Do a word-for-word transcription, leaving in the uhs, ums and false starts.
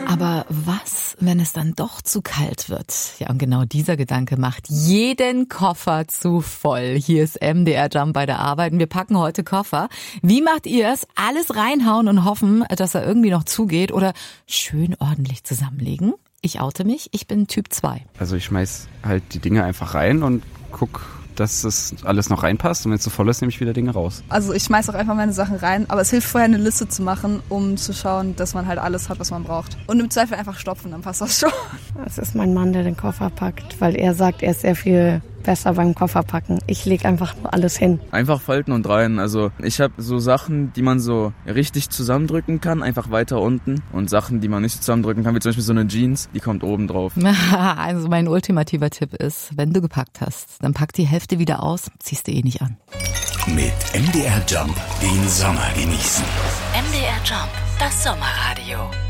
Aber was, wenn es dann doch zu kalt wird? Ja, und genau dieser Gedanke macht jeden Koffer zu voll. Hier ist M D R Jump bei der Arbeit und wir packen heute Koffer. Wie macht ihr es? Alles reinhauen und hoffen, dass er irgendwie noch zugeht oder schön ordentlich zusammenlegen? Ich oute mich, ich bin Typ zwei. Also ich schmeiß halt die Dinge einfach rein und guck, dass es alles noch reinpasst und wenn es zu voll ist, nehme ich wieder Dinge raus. Also ich schmeiß auch einfach meine Sachen rein, aber es hilft vorher eine Liste zu machen, um zu schauen, dass man halt alles hat, was man braucht. Und im Zweifel einfach stopfen, dann passt das schon. Es ist mein Mann, der den Koffer packt, weil er sagt, er ist sehr viel besser beim Kofferpacken. Ich lege einfach nur alles hin. Einfach falten und rein. Also ich habe so Sachen, die man so richtig zusammendrücken kann, einfach weiter unten. Und Sachen, die man nicht zusammendrücken kann, wie zum Beispiel so eine Jeans, die kommt oben drauf. Also mein ultimativer Tipp ist, wenn du gepackt hast, dann pack die Hälfte wieder aus, ziehst du eh nicht an. Mit M D R Jump den Sommer genießen. M D R Jump, das Sommerradio.